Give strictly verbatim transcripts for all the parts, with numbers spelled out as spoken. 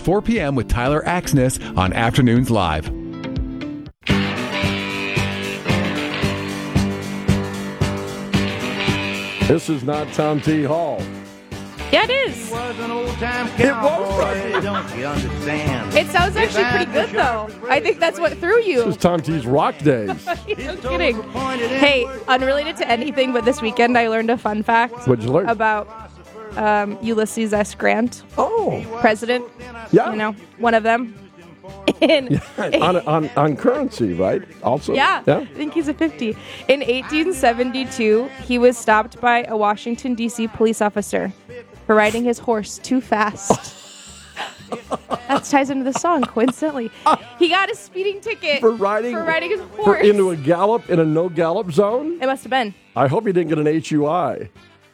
four p.m. with Tyler Axness on Afternoons Live. This is not Tom T. Hall. Yeah, it is. He was an old-time It cowboy, was. don't you understand? It sounds actually pretty good, though. I think that's what threw you. This is Tom T's Rock Days. No kidding. Hey, unrelated to anything, but this weekend I learned a fun fact. What'd you learn? About um, Ulysses S. Grant, Oh, president. yeah. You know, one of them. In, on, on on currency, right? Also, yeah, yeah. I think he's a fifty. In eighteen seventy-two, he was stopped by a Washington, D C police officer for riding his horse too fast. That ties into the song, coincidentally. He got a speeding ticket For riding, for riding his horse. for into a gallop in a no gallop zone. It must have been. I hope he didn't get an H U I.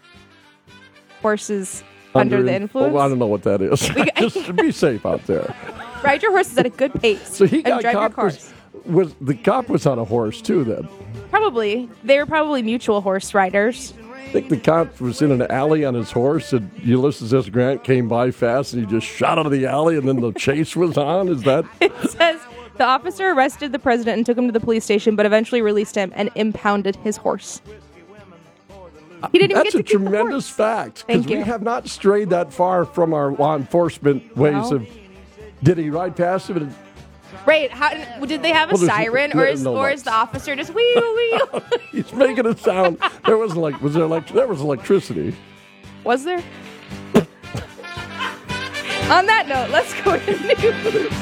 Horses under, the influence. Oh, I don't know what that is. Just be safe out there. Ride your horses at a good pace. So he and got drive your caught. cars. Was, was the cop was on a horse too? Then Probably. They were probably mutual horse riders. I think the cop was in an alley on his horse, and Ulysses S. Grant came by fast, and he just shot out of the alley, and then the chase was on. Is that? It says the officer arrested the president and took him to the police station, but eventually released him and impounded his horse. He didn't even That's get a to keep the tremendous horse. fact, because Thank we you. have not strayed that far from our law enforcement ways No. of. Did he ride past him? And, Right? How did they have a Well, there's siren, no- or is no or lights. is the officer just wheel wheel? he's making a sound. There was like, was there elect- There was electricity. Was there? On that note, let's go to news.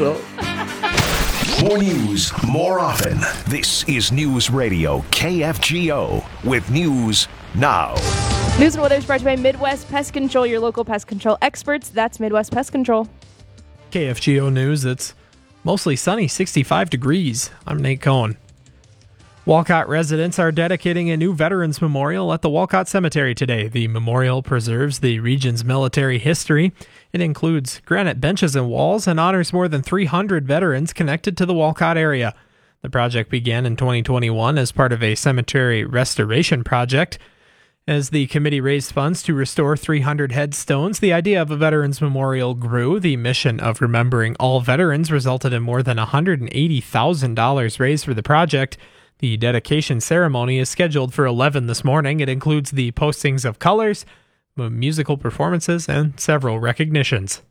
So, More news, more often. This is News Radio K F G O with news now. News and weather is brought to you by Midwest Pest Control, your local pest control experts. That's Midwest Pest Control. K F G O News, it's mostly sunny, sixty-five degrees. I'm Nate Cohn. Walcott residents are dedicating a new Veterans Memorial at the Walcott Cemetery today. The memorial preserves the region's military history. It includes granite benches and walls and honors more than three hundred veterans connected to the Walcott area. The project began in twenty twenty-one as part of a cemetery restoration project. As the committee raised funds to restore three hundred headstones, the idea of a Veterans Memorial grew. The mission of remembering all veterans resulted in more than one hundred eighty thousand dollars raised for the project. The dedication ceremony is scheduled for eleven this morning. It includes the postings of colors, musical performances, and several recognitions.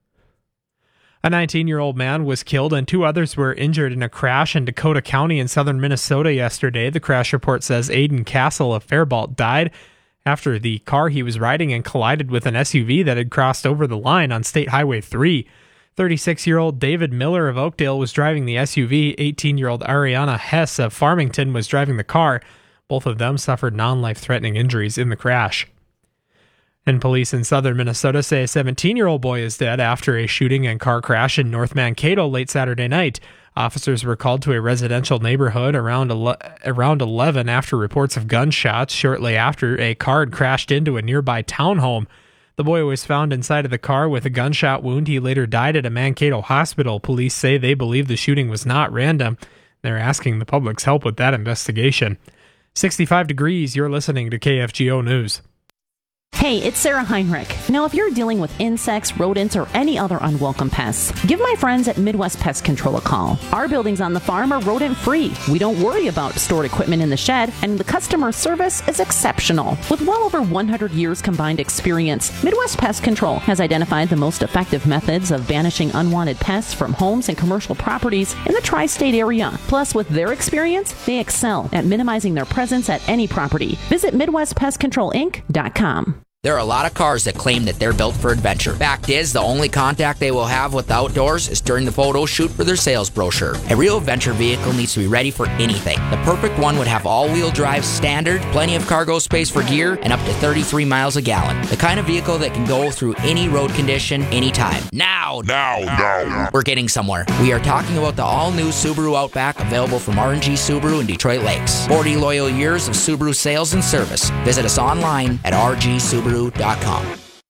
A nineteen-year-old man was killed and two others were injured in a crash in Dakota County in southern Minnesota yesterday. The crash report says Aiden Castle of Faribault died after the car he was riding and collided with an S U V that had crossed over the line on State Highway three. thirty-six-year-old David Miller of Oakdale was driving the S U V. eighteen-year-old Ariana Hess of Farmington was driving the car. Both of them suffered non-life-threatening injuries in the crash. And police in southern Minnesota say a seventeen-year-old boy is dead after a shooting and car crash in North Mankato late Saturday night. Officers were called to a residential neighborhood around ele- around eleven after reports of gunshots. Shortly after, a car had crashed into a nearby townhome. The boy was found inside of the car with a gunshot wound. He later died at a Mankato hospital. Police say they believe the shooting was not random. They're asking the public's help with that investigation. sixty-five degrees, you're listening to K F G O News. Hey, it's Sarah Heinrich. Now, if you're dealing with insects, rodents, or any other unwelcome pests, give my friends at Midwest Pest Control a call. Our buildings on the farm are rodent-free. We don't worry about stored equipment in the shed, and the customer service is exceptional. With well over one hundred years combined experience, Midwest Pest Control has identified the most effective methods of banishing unwanted pests from homes and commercial properties in the tri-state area. Plus, with their experience, they excel at minimizing their presence at any property. Visit Midwest Pest Control Inc dot com. There are a lot of cars that claim that they're built for adventure. Fact is, the only contact they will have with the outdoors is during the photo shoot for their sales brochure. A real adventure vehicle needs to be ready for anything. The perfect one would have all-wheel drive standard, plenty of cargo space for gear, and up to thirty-three miles a gallon. The kind of vehicle that can go through any road condition, anytime. Now! Now! Now! We're getting somewhere. We are talking about the all-new Subaru Outback, available from R and G Subaru in Detroit Lakes. forty loyal years of Subaru sales and service. Visit us online at r g subaru dot com.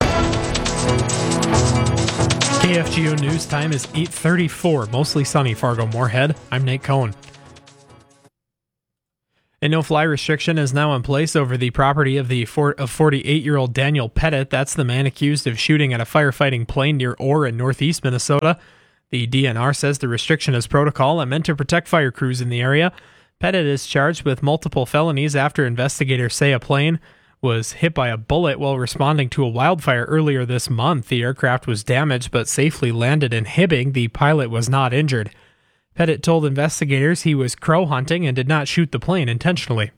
K F G O News time is eight thirty-four. Mostly sunny, Fargo Moorhead. I'm Nate Cohn. A no-fly restriction is now in place over the property of the forty-eight-year-old Daniel Pettit. That's the man accused of shooting at a firefighting plane near Orr in northeast Minnesota. The D N R says the restriction is protocol and meant to protect fire crews in the area. Pettit is charged with multiple felonies after investigators say a plane was hit by a bullet while responding to a wildfire earlier this month. The aircraft was damaged but safely landed in Hibbing. The pilot was not injured. Pettit told investigators he was crow hunting and did not shoot the plane intentionally.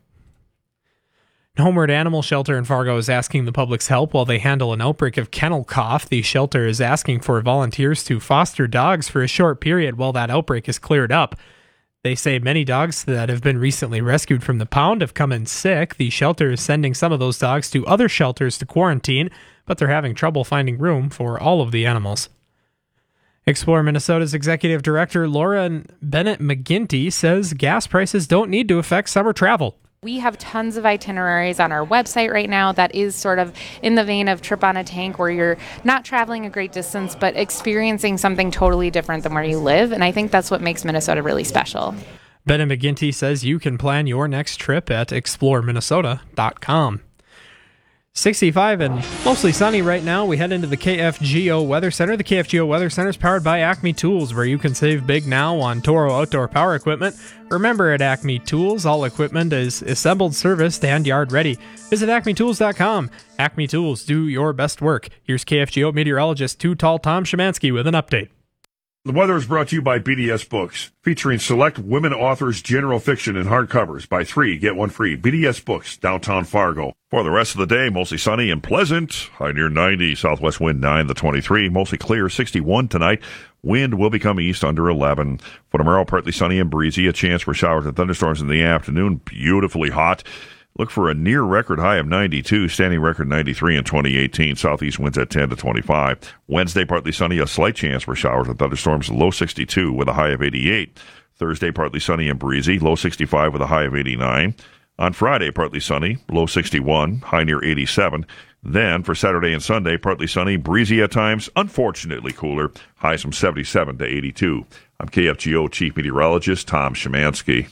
Homeward Animal Shelter in Fargo is asking the public's help while they handle an outbreak of kennel cough. The shelter is asking for volunteers to foster dogs for a short period while that outbreak is cleared up. They say many dogs that have been recently rescued from the pound have come in sick. The shelter is sending some of those dogs to other shelters to quarantine, but they're having trouble finding room for all of the animals. Explore Minnesota's executive director, Laura Bennett McGinty, says gas prices don't need to affect summer travel. We have tons of itineraries on our website right now that is sort of in the vein of Trip on a Tank, where you're not traveling a great distance, but experiencing something totally different than where you live. And I think that's what makes Minnesota really special. Bennett McGinty says you can plan your next trip at explore minnesota dot com. sixty-five and mostly sunny right now. We head into the K F G O Weather Center. The K F G O Weather Center is powered by Acme Tools, where you can save big now on Toro outdoor power equipment. Remember, at Acme Tools, all equipment is assembled, serviced, and yard ready. Visit acme tools dot com. Acme Tools, do your best work. Here's K F G O meteorologist Too Tall Tom Szymanski with an update. The weather is brought to you by B D S Books, featuring select women authors' general fiction and hardcovers. Buy three, get one free. B D S Books, downtown Fargo. For the rest of the day, mostly sunny and pleasant. High near ninety. Southwest wind nine to twenty-three. Mostly clear, sixty-one tonight. Wind will become east under eleven. For tomorrow, partly sunny and breezy. A chance for showers and thunderstorms in the afternoon. Beautifully hot. Look for a near record high of ninety-two, standing record ninety-three in twenty eighteen. Southeast winds at ten to twenty-five. Wednesday, partly sunny, a slight chance for showers and thunderstorms, low sixty-two with a high of eighty-eight. Thursday, partly sunny and breezy, low sixty-five with a high of eighty-nine. On Friday, partly sunny, low sixty-one, high near eighty-seven. Then for Saturday and Sunday, partly sunny, breezy at times, unfortunately cooler, highs from seventy-seven to eighty-two. I'm K F G O Chief Meteorologist Tom Szymanski.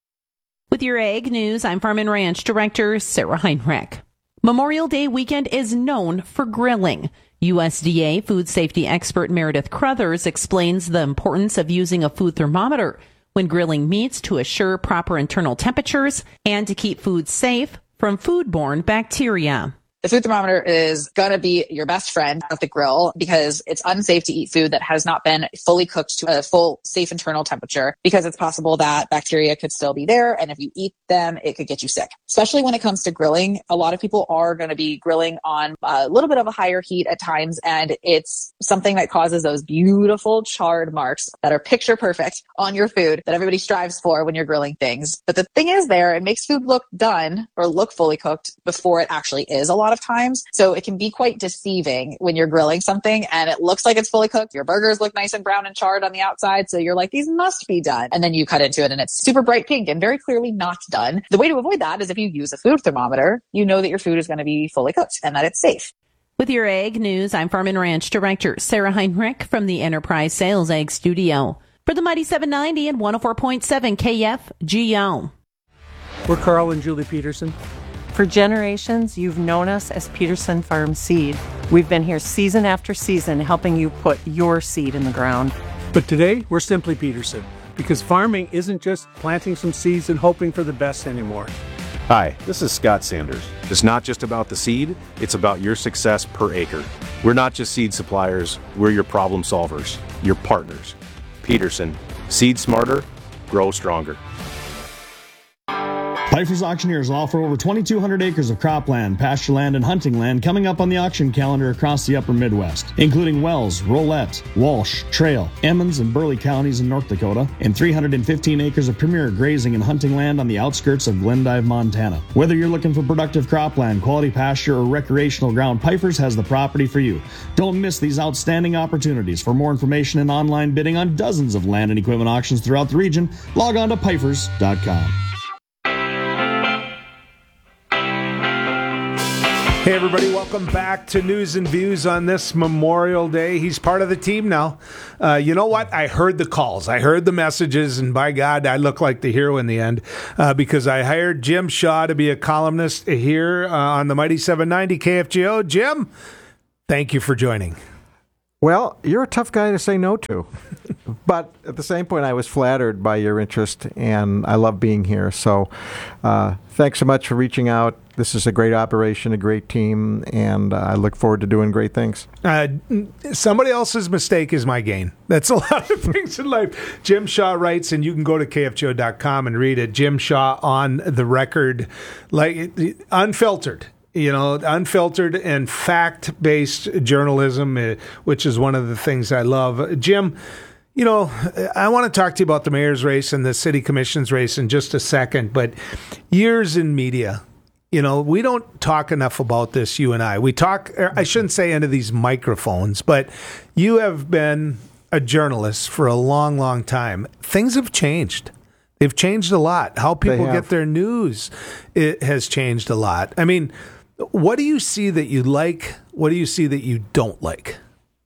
With your Ag News, I'm Farm and Ranch Director Sarah Heinrich. Memorial Day weekend is known for grilling. U S D A food safety expert Meredith Crothers explains the importance of using a food thermometer when grilling meats to assure proper internal temperatures and to keep food safe from foodborne bacteria. The food thermometer is going to be your best friend at the grill because it's unsafe to eat food that has not been fully cooked to a full safe internal temperature, because it's possible that bacteria could still be there. And if you eat them, it could get you sick, especially when it comes to grilling. A lot of people are going to be grilling on a little bit of a higher heat at times. And it's something that causes those beautiful charred marks that are picture perfect on your food that everybody strives for when you're grilling things. But the thing is there, it makes food look done or look fully cooked before it actually is a lot of times. So it can be quite deceiving when you're grilling something and it looks like it's fully cooked. Your burgers look nice and brown and charred on the outside. So you're like, these must be done. And then you cut into it and it's super bright pink and very clearly not done. The way to avoid that is if you use a food thermometer, you know that your food is going to be fully cooked and that it's safe. With your Ag News, I'm Farm and Ranch Director Sarah Heinrich from the Enterprise Sales Ag Studio. For the Mighty seven ninety and one oh four point seven K F G O. We're Carl and Julie Peterson. For generations, you've known us as Peterson Farm Seed. We've been here season after season helping you put your seed in the ground. But today, we're simply Peterson, because farming isn't just planting some seeds and hoping for the best anymore. Hi, this is Scott Sanders. It's not just about the seed, it's about your success per acre. We're not just seed suppliers, we're your problem solvers, your partners. Peterson, seed smarter, grow stronger. Pfeiffer's Auctioneers will offer over twenty-two hundred acres of cropland, pasture land, and hunting land coming up on the auction calendar across the upper Midwest, including Wells, Rolette, Walsh, Trail, Emmons, and Burley counties in North Dakota, and three hundred fifteen acres of premier grazing and hunting land on the outskirts of Glendive, Montana. Whether you're looking for productive cropland, quality pasture, or recreational ground, Pfeiffer's has the property for you. Don't miss these outstanding opportunities. For more information and online bidding on dozens of land and equipment auctions throughout the region, log on to Pfeifers dot com. Hey, everybody, welcome back to News and Views on this Memorial Day. He's part of the team now. Uh, you know what? I heard the calls. I heard the messages, and by God, I look like the hero in the end uh, because I hired Jim Shaw to be a columnist here uh, on the Mighty seven ninety K F G O. Jim, thank you for joining. Well, you're a tough guy to say no to. But at the same point, I was flattered by your interest, and I love being here. So uh, thanks so much for reaching out. This is a great operation, a great team, and uh, I look forward to doing great things. Uh, somebody else's mistake is my gain. That's a lot of things in life. Jim Shaw writes, and you can go to K F G O dot com and read it. Jim Shaw on the record, like unfiltered. You know, unfiltered and fact-based journalism, uh, which is one of the things I love. Jim, you know, I want to talk to you about the mayor's race and the city commission's race in just a second, but years in media, you know, we don't talk enough about this, you and I. We talk, I shouldn't say into these microphones, but you have been a journalist for a long, long time. Things have changed. They've changed a lot. How people get their news, it has changed a lot. I mean, what do you see that you like? What do you see that you don't like?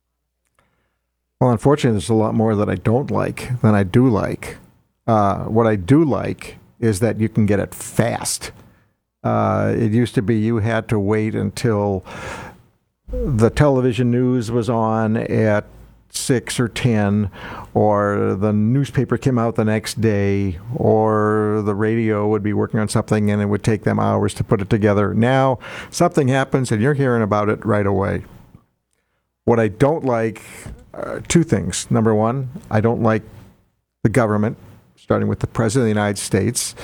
Well, unfortunately, there's a lot more that I don't like than I do like. Uh, what I do like is that you can get it fast. Uh, it used to be you had to wait until the television news was on at six or ten, or the newspaper came out the next day, or the radio would be working on something and it would take them hours to put it together. Now, something happens and you're hearing about it right away. What I don't like, uh, two things. Number one, I don't like the government, starting with the President of the United States,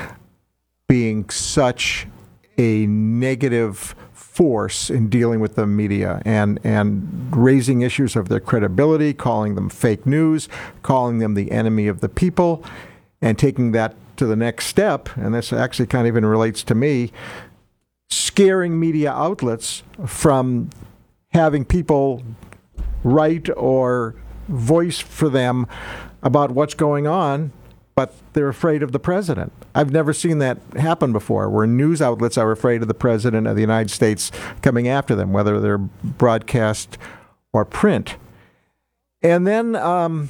being such a negative force in dealing with the media and, and raising issues of their credibility, calling them fake news, calling them the enemy of the people, and taking that to the next step, and this actually kind of even relates to me, scaring media outlets from having people write or voice for them about what's going on, but they're afraid of the president. I've never seen that happen before, where news outlets are afraid of the president of the United States coming after them, whether they're broadcast or print. And then um,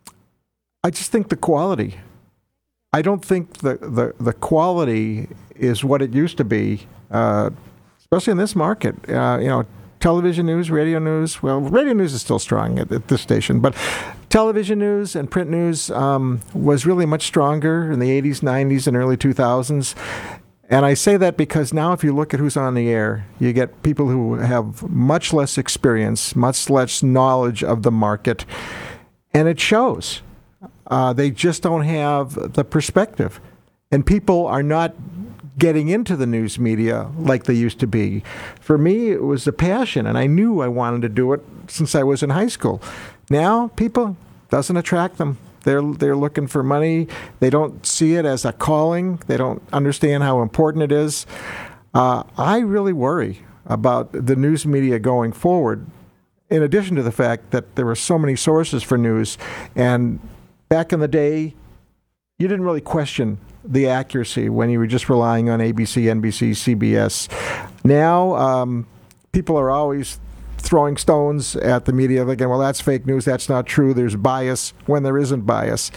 I just think the quality. I don't think the, the, the quality is what it used to be, uh, especially in this market. Uh, you know, television news, radio news. Well, radio news is still strong at, at this station, but television news and print news um, was really much stronger in the eighties, nineties, and early two thousands. And I say that because now if you look at who's on the air, you get people who have much less experience, much less knowledge of the market, and it shows. Uh, they just don't have the perspective. And people are not getting into the news media like they used to be. For me, it was a passion, and I knew I wanted to do it since I was in high school. Now, people, doesn't attract them. They're they're looking for money. They don't see it as a calling. They don't understand how important it is. Uh, I really worry about the news media going forward, in addition to the fact that there were so many sources for news, and back in the day, you didn't really question the accuracy when you were just relying on A B C, N B C, C B S. Now, um, people are always throwing stones at the media, thinking, well, that's fake news, that's not true, there's bias when there isn't bias.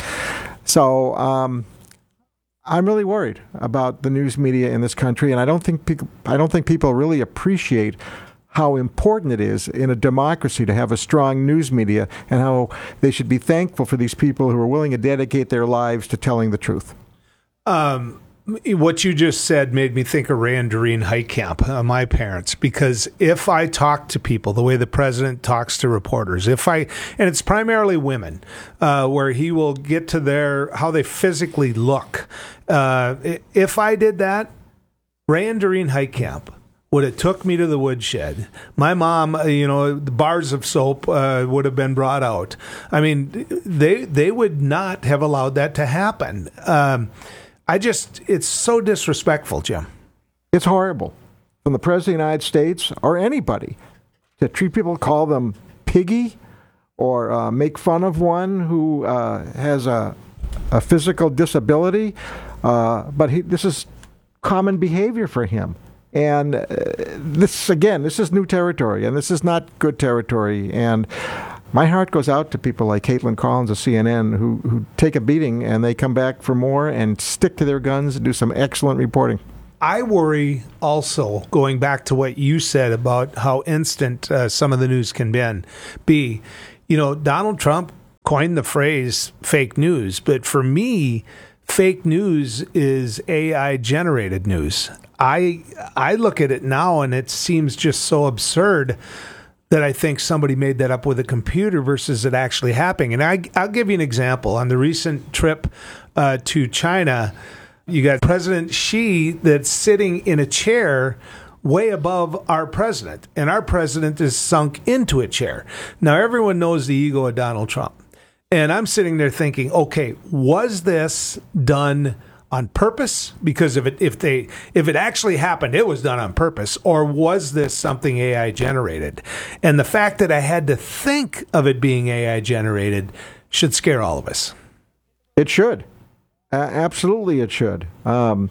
So um, I'm really worried about the news media in this country, and I don't think people, I don't think people really appreciate how important it is in a democracy to have a strong news media, and how they should be thankful for these people who are willing to dedicate their lives to telling the truth. Um, what you just said made me think of Ray and Doreen Heitkamp, uh, my parents, because if I talk to people the way the president talks to reporters, if I, and it's primarily women, uh, where he will get to their, how they physically look. Uh, if I did that, Ray and Doreen Heitkamp would have took me to the woodshed. My mom, uh, you know, the bars of soap uh, would have been brought out. I mean, they they would not have allowed that to happen. Um, I just, it's so disrespectful, Jim. It's horrible. From the President of the United States or anybody to treat people, call them piggy, or uh, make fun of one who uh, has a, a physical disability. Uh, but he, this is common behavior for him. And uh, this, again, this is new territory, and this is not good territory. And my heart goes out to people like Caitlin Collins of C N N who, who take a beating and they come back for more and stick to their guns and do some excellent reporting. I worry also, going back to what you said about how instant uh, some of the news can be, be, you know, Donald Trump coined the phrase fake news, but for me, fake news is A I-generated news. I I look at it now and it seems just so absurd that I think somebody made that up with a computer versus it actually happening. And I, I'll give you an example. On the recent trip uh, to China, you got President Xi that's sitting in a chair way above our president, and our president is sunk into a chair. Now, everyone knows the ego of Donald Trump. And I'm sitting there thinking, okay, was this done on purpose? Because if it if they if it actually happened, it was done on purpose, or was this something A I generated? And the fact that I had to think of it being A I generated should scare all of us. It should. Uh, absolutely, it should. Um,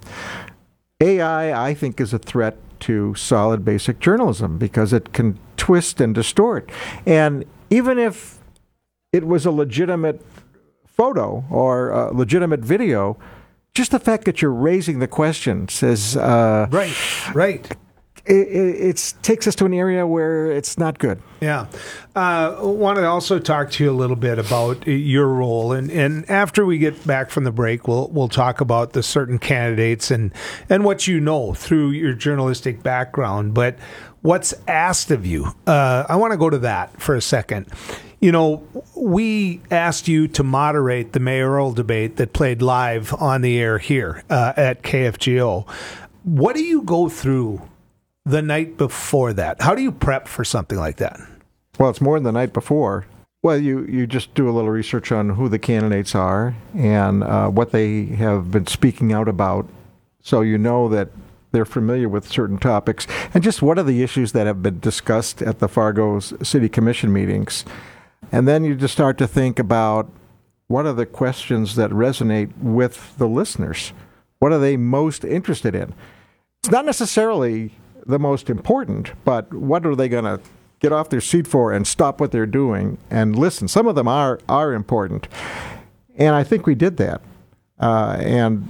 A I, I think, is a threat to solid basic journalism because it can twist and distort. And even if it was a legitimate photo or a legitimate video, just the fact that you're raising the question says, uh, right, right. It, it it's, takes us to an area where it's not good. Yeah. I uh, want to also talk to you a little bit about your role. And, and after we get back from the break, we'll we'll talk about the certain candidates and, and what you know through your journalistic background. But what's asked of you, uh, I want to go to that for a second. You know, we asked you to moderate the mayoral debate that played live on the air here uh, at K F G O. What do you go through the night before that? How do you prep for something like that? Well, it's more than the night before. Well, you, you just do a little research on who the candidates are and uh, what they have been speaking out about, so you know that they're familiar with certain topics, and just what are the issues that have been discussed at the Fargo City Commission meetings. And then you just start to think about what are the questions that resonate with the listeners? What are they most interested in? It's not necessarily the most important, but what are they going to get off their seat for and stop what they're doing and listen? Some of them are, are important. And I think we did that. Uh, and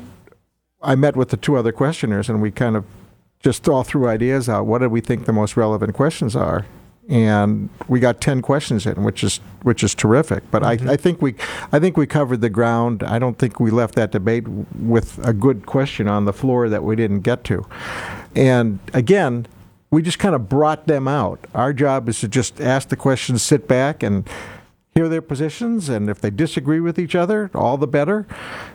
I met with the two other questioners, and we kind of just all threw ideas out. What do we think the most relevant questions are? And we got ten questions in, which is which is terrific. But mm-hmm. I, I think we I think we covered the ground. I don't think we left that debate with a good question on the floor that we didn't get to. And again, we just kind of brought them out. Our job is to just ask the questions, sit back, and hear their positions. And if they disagree with each other, all the better.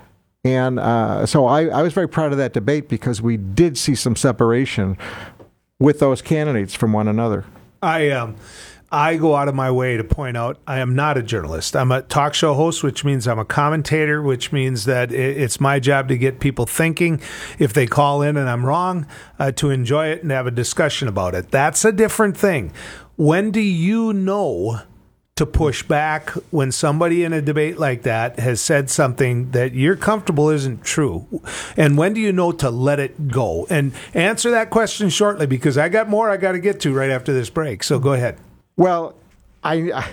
And uh, so I, I was very proud of that debate because we did see some separation with those candidates from one another. I um, I go out of my way to point out I am not a journalist. I'm a talk show host, which means I'm a commentator, which means that it's my job to get people thinking. If they call in and I'm wrong, uh, to enjoy it and have a discussion about it. That's a different thing. When do you know to push back when somebody in a debate like that has said something that you're comfortable isn't true? And when do you know to let it go? And answer that question shortly, because I got more I got to get to right after this break. So go ahead. Well, I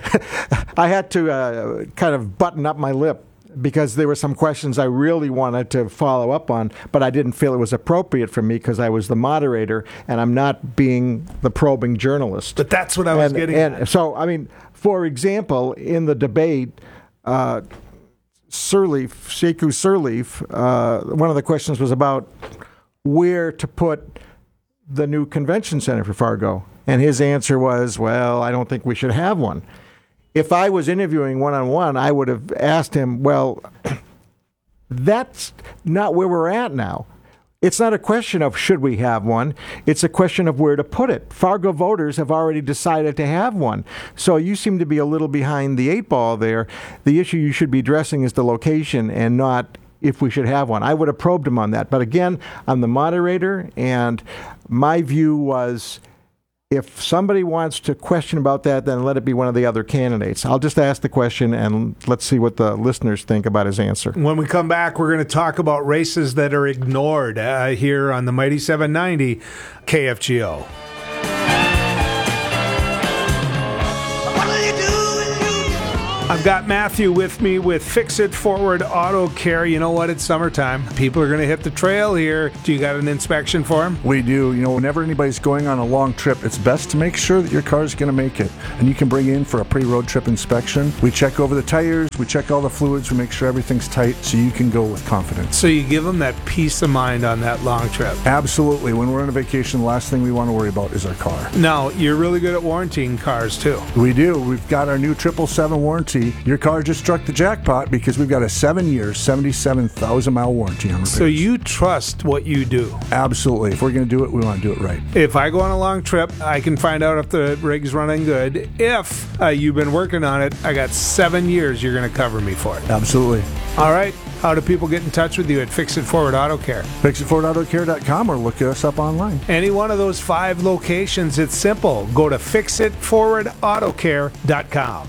I had to uh, kind of button up my lip because there were some questions I really wanted to follow up on, but I didn't feel it was appropriate for me because I was the moderator and I'm not being the probing journalist. But that's what I was and, getting and at. So, I mean, for example, in the debate, uh, Sirleaf, Sekou Sirleaf, uh, one of the questions was about where to put the new convention center for Fargo. And his answer was, well, I don't think we should have one. If I was interviewing one-on-one, I would have asked him, well, that's not where we're at now. It's not a question of should we have one. It's a question of where to put it. Fargo voters have already decided to have one. So you seem to be a little behind the eight ball there. The issue you should be addressing is the location and not if we should have one. I would have probed him on that. But again, I'm the moderator, and my view was if somebody wants to question about that, then let it be one of the other candidates. I'll just ask the question, and let's see what the listeners think about his answer. When we come back, we're going to talk about races that are ignored uh, here on the Mighty seven ninety K F G O. I've got Matthew with me with Fix It Forward Auto Care. You know what? It's summertime. People are going to hit the trail here. Do you got an inspection for them? We do. You know, whenever anybody's going on a long trip, it's best to make sure that your car is going to make it. And you can bring in for a pre-road trip inspection. We check over the tires. We check all the fluids. We make sure everything's tight so you can go with confidence. So you give them that peace of mind on that long trip. Absolutely. When we're on a vacation, the last thing we want to worry about is our car. Now, you're really good at warranting cars, too. We do. We've got our new triple seven warranty. Your car just struck the jackpot because we've got a seven-year, seventy-seven thousand mile warranty on repairs. So you trust what you do? Absolutely. If we're going to do it, we want to do it right. If I go on a long trip, I can find out if the rig's running good. If uh, you've been working on it, I got seven years you're going to cover me for it. Absolutely. All right. How do people get in touch with you at Fix It Forward Auto Care? fix it forward auto care dot com or look us up online. Any one of those five locations, it's simple. Go to fix it forward auto care dot com.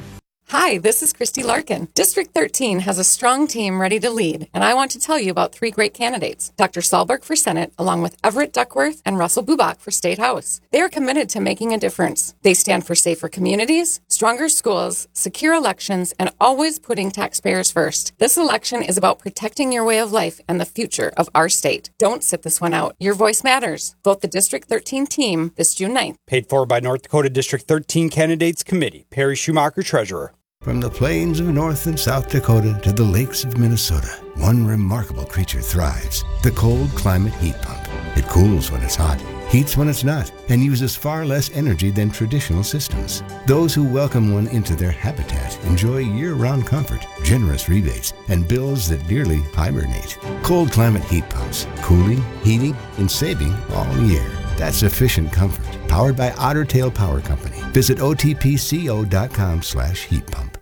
Hi, this is Christy Larkin. District thirteen has a strong team ready to lead, and I want to tell you about three great candidates. Doctor Sahlberg for Senate, along with Everett Duckworth and Russell Bubach for State House. They are committed to making a difference. They stand for safer communities, stronger schools, secure elections, and always putting taxpayers first. This election is about protecting your way of life and the future of our state. Don't sit this one out. Your voice matters. Vote the District thirteen team this June ninth. Paid for by North Dakota District thirteen Candidates Committee. Perry Schumacher, Treasurer. From the plains of North and South Dakota to the lakes of Minnesota, one remarkable creature thrives, the cold climate heat pump. It cools when it's hot, heats when it's not, and uses far less energy than traditional systems. Those who welcome one into their habitat enjoy year-round comfort, generous rebates, and bills that nearly hibernate. Cold climate heat pumps, cooling, heating, and saving all year. That's efficient comfort. Powered by Otter Tail Power Company. Visit O T P C O dot com slash heat pump.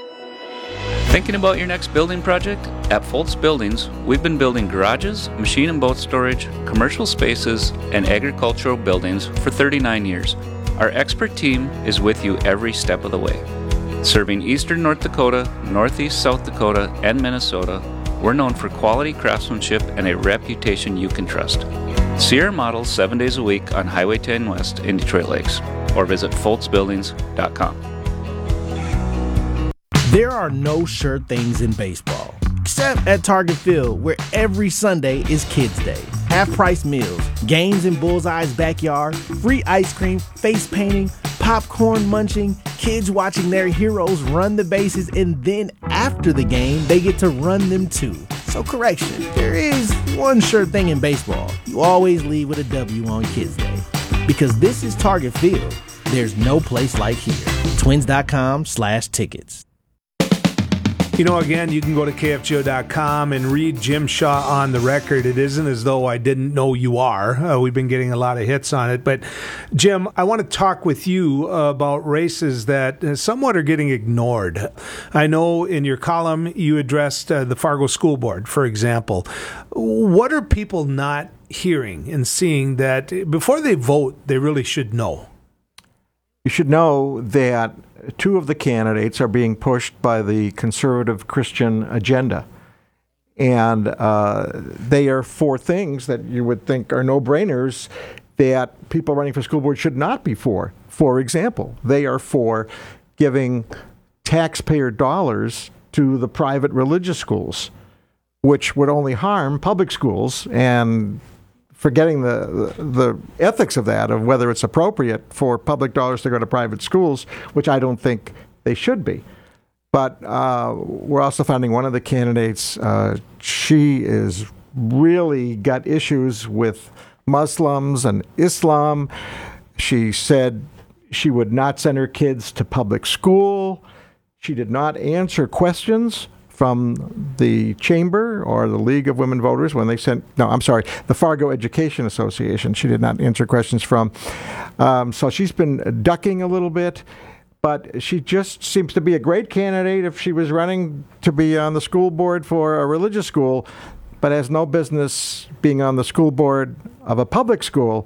Thinking about your next building project? At Foltz Buildings, we've been building garages, machine and boat storage, commercial spaces, and agricultural buildings for thirty-nine years. Our expert team is with you every step of the way. Serving eastern North Dakota, northeast South Dakota, and Minnesota, we're known for quality craftsmanship and a reputation you can trust. See our models seven days a week on Highway ten West in Detroit Lakes, or visit foltz buildings dot com. There are no sure things in baseball, except at Target Field, where every Sunday is Kids Day. Half-price meals, games in Bullseye's backyard, free ice cream, face painting, popcorn munching, kids watching their heroes run the bases, and then after the game, they get to run them too. So correction, there is one sure thing in baseball. You always leave with a W on Kids Day. Because this is Target Field. There's no place like here. Twins.com slash tickets. You know, again, you can go to K F G O dot com and read Jim Shaw on the record. It isn't as though I didn't know you are. Uh, we've been getting a lot of hits on it. But, Jim, I want to talk with you uh, about races that uh, somewhat are getting ignored. I know in your column you addressed uh, the Fargo School Board, for example. What are people not hearing and seeing that before they vote, they really should know? You should know that two of the candidates are being pushed by the conservative Christian agenda. And uh, they are for things that you would think are no-brainers that people running for school board should not be for. For example, they are for giving taxpayer dollars to the private religious schools, which would only harm public schools, and forgetting the, the the ethics of that, of whether it's appropriate for public dollars to go to private schools, which I don't think they should be. But uh, we're also finding one of the candidates, uh, she is really got issues with Muslims and Islam. She said she would not send her kids to public school. She did not answer questions from the Chamber or the League of Women Voters when they sent, no, I'm sorry, the Fargo Education Association. She did not answer questions from. Um, so she's been ducking a little bit, but she just seems to be a great candidate if she was running to be on the school board for a religious school, but has no business being on the school board of a public school.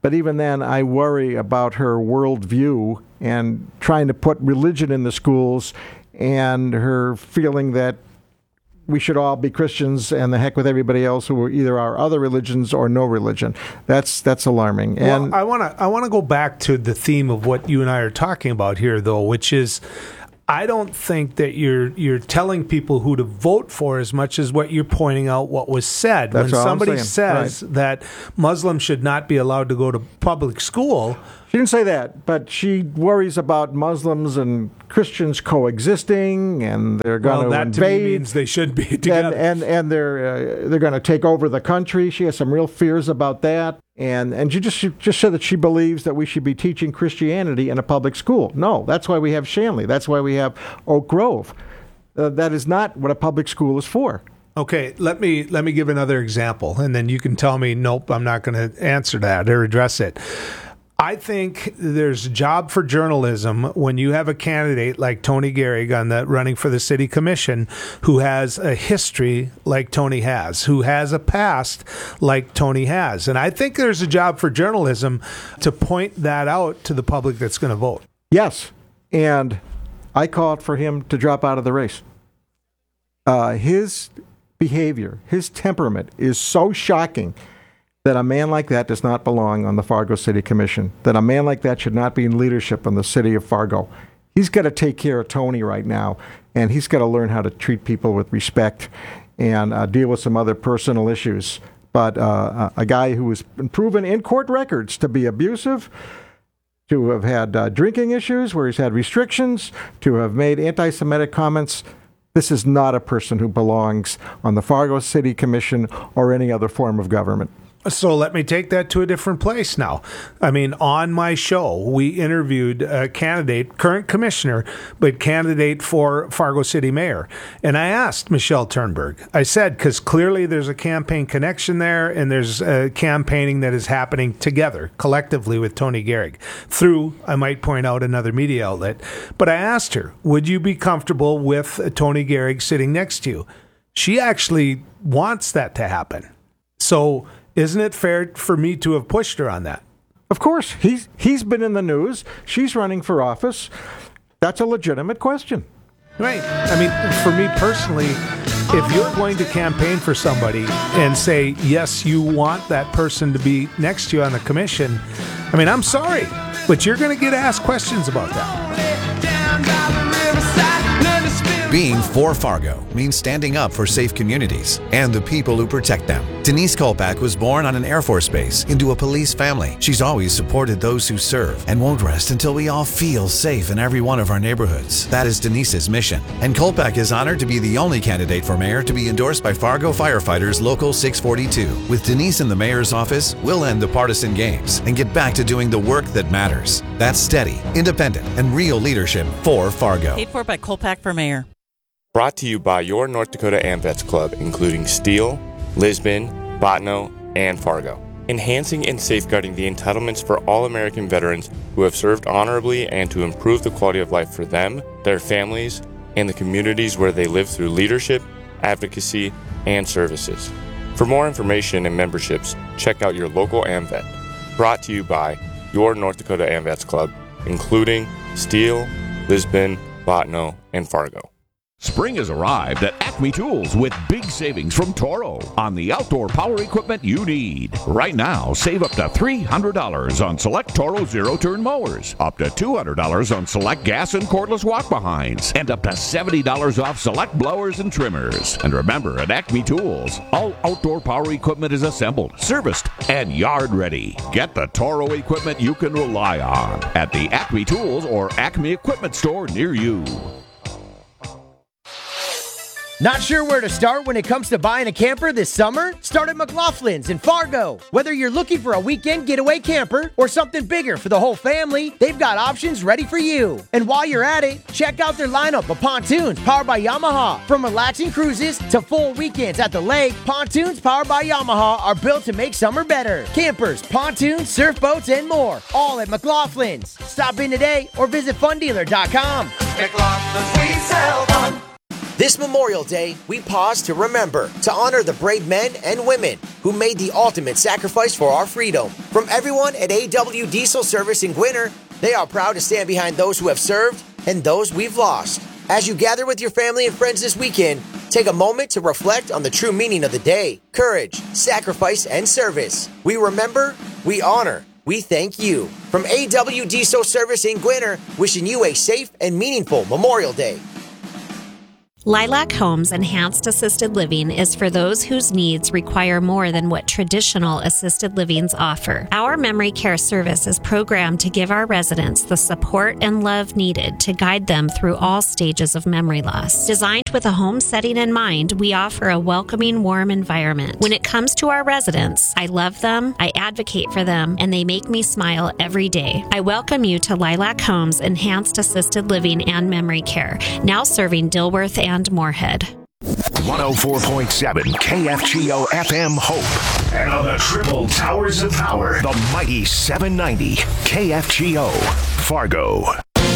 But even then, I worry about her worldview and trying to put religion in the schools and her feeling that we should all be Christians and the heck with everybody else who either are other religions or no religion. That's that's alarming. And well, I want to I want to go back to the theme of what you and I are talking about here, though, which is I don't think that you're you're telling people who to vote for as much as what you're pointing out what was said. That's when all I'm somebody saying. says Right. that Muslims should not be allowed to go to public school. She didn't say that, but she worries about Muslims and Christians coexisting, and they're going Well, to that to invade. me means they should be and together. and, and they're uh, they're going to take over the country. She has some real fears about that, and and she just she just said that she believes that we should be teaching Christianity in a public school. No, that's why we have Shanley. That's why we have Oak Grove. Uh, that is not what a public school is for. Okay, let me let me give another example, and then you can tell me, nope, I'm not going to answer that or address it. I think there's a job for journalism when you have a candidate like Tony Gehrig on the running for the city commission who has a history like Tony has, who has a past like Tony has. And I think there's a job for journalism to point that out to the public that's going to vote. Yes, and I called for him to drop out of the race. Uh, his behavior, his temperament is so shocking that a man like that does not belong on the Fargo City Commission, that a man like that should not be in leadership in the city of Fargo. He's got to take care of Tony right now, and he's got to learn how to treat people with respect and uh, deal with some other personal issues. But uh, a guy who has been proven in court records to be abusive, to have had uh, drinking issues where he's had restrictions, to have made anti-Semitic comments, this is not a person who belongs on the Fargo City Commission or any other form of government. So let me take that to a different place now. I mean, on my show, we interviewed a candidate, current commissioner, but candidate for Fargo City Mayor. And I asked Michelle Turnberg, I said, because clearly there's a campaign connection there, and there's uh, campaigning that is happening together, collectively with Tony Gehrig, through, I might point out, another media outlet. But I asked her, would you be comfortable with Tony Gehrig sitting next to you? She actually wants that to happen. So isn't it fair for me to have pushed her on that? Of course. He's, he's been in the news. She's running for office. That's a legitimate question. Right. I mean, for me personally, if you're going to campaign for somebody and say, yes, you want that person to be next to you on the commission, I mean, I'm sorry, but you're going to get asked questions about that. Being for Fargo means standing up for safe communities and the people who protect them. Denise Kolpak was born on an Air Force base into a police family. She's always supported those who serve and won't rest until we all feel safe in every one of our neighborhoods. That is Denise's mission. And Kolpak is honored to be the only candidate for mayor to be endorsed by Fargo Firefighters Local six forty-two. With Denise in the mayor's office, we'll end the partisan games and get back to doing the work that matters. That's steady, independent, and real leadership for Fargo. Paid for by Kolpak for mayor. Brought to you by your North Dakota AMVETS Club, including Steele, Lisbon, Bottineau, and Fargo. Enhancing and safeguarding the entitlements for all American veterans who have served honorably and to improve the quality of life for them, their families, and the communities where they live through leadership, advocacy, and services. For more information and memberships, check out your local AMVET. Brought to you by your North Dakota AMVETS Club, including Steele, Lisbon, Bottineau, and Fargo. Spring has arrived at Acme Tools with big savings from Toro on the outdoor power equipment you need. Right now, save up to three hundred dollars on select Toro zero-turn mowers, up to two hundred dollars on select gas and cordless walk-behinds, and up to seventy dollars off select blowers and trimmers. And remember, at Acme Tools, all outdoor power equipment is assembled, serviced, and yard ready. Get the Toro equipment you can rely on at the Acme Tools or Acme Equipment store near you. Not sure where to start when it comes to buying a camper this summer? Start at McLaughlin's in Fargo. Whether you're looking for a weekend getaway camper or something bigger for the whole family, they've got options ready for you. And while you're at it, check out their lineup of pontoons powered by Yamaha. From relaxing cruises to full weekends at the lake, pontoons powered by Yamaha are built to make summer better. Campers, pontoons, surf boats, and more, all at McLaughlin's. Stop in today or visit fun dealer dot com. McLaughlin's, we sell fun. This Memorial Day, we pause to remember, to honor the brave men and women who made the ultimate sacrifice for our freedom. From everyone at A W Diesel Service in Gwinner, they are proud to stand behind those who have served and those we've lost. As you gather with your family and friends this weekend, take a moment to reflect on the true meaning of the day: courage, sacrifice, and service. We remember, we honor, we thank you. From A W Diesel Service in Gwinner, wishing you a safe and meaningful Memorial Day. Lilac Homes Enhanced Assisted Living is for those whose needs require more than what traditional assisted livings offer. Our memory care service is programmed to give our residents the support and love needed to guide them through all stages of memory loss. Designed with a home setting in mind, we offer a welcoming, warm environment. When it comes to our residents, I love them, I advocate for them, and they make me smile every day. I welcome you to Lilac Homes Enhanced Assisted Living and Memory Care, now serving Dilworth and and Moorhead. one oh four point seven K F G O F M Hope. And on the triple towers of power, the mighty seven ninety K F G O Fargo.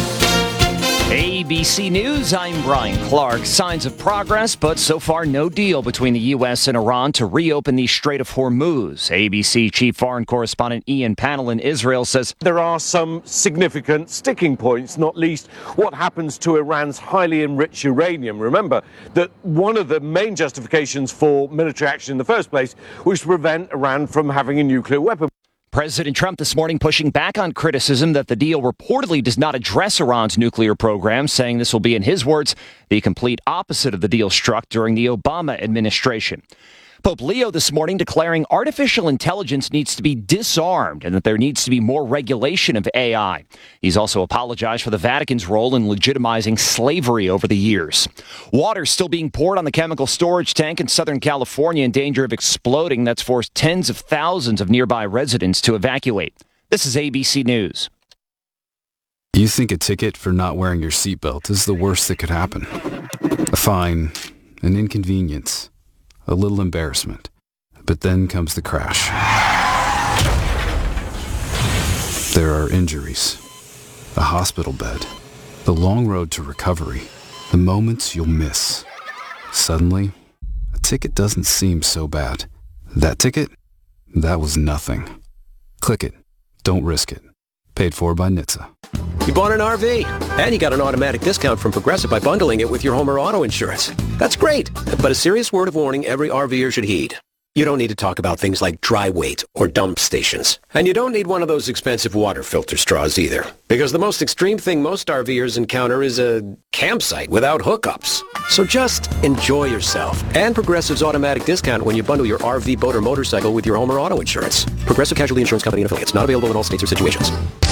A B C News, I'm Brian Clark. Signs of progress, but so far no deal between the U S and Iran to reopen the Strait of Hormuz. A B C Chief Foreign Correspondent Ian Pannell in Israel says there are some significant sticking points, not least what happens to Iran's highly enriched uranium. Remember that one of the main justifications for military action in the first place was to prevent Iran from having a nuclear weapon. President Trump this morning pushing back on criticism that the deal reportedly does not address Iran's nuclear program, saying this will be, in his words, the complete opposite of the deal struck during the Obama administration. Pope Leo this morning declaring artificial intelligence needs to be disarmed and that there needs to be more regulation of A I. He's also apologized for the Vatican's role in legitimizing slavery over the years. Water still being poured on the chemical storage tank in Southern California in danger of exploding. That's forced tens of thousands of nearby residents to evacuate. This is A B C News. You think a ticket for not wearing your seatbelt is the worst that could happen. A fine, an inconvenience, a little embarrassment. But then comes the crash. There are injuries, a hospital bed, the long road to recovery, the moments you'll miss. Suddenly, a ticket doesn't seem so bad. That ticket? That was nothing. Click it. Don't risk it. Paid for by N H T S A. You bought an R V, and you got an automatic discount from Progressive by bundling it with your home or auto insurance. That's great, but a serious word of warning every RVer should heed. You don't need to talk about things like dry weight or dump stations. And you don't need one of those expensive water filter straws either. Because the most extreme thing most RVers encounter is a campsite without hookups. So just enjoy yourself. And Progressive's automatic discount when you bundle your R V, boat, or motorcycle with your home or auto insurance. Progressive Casualty Insurance Company and affiliates. Not available in all states or situations.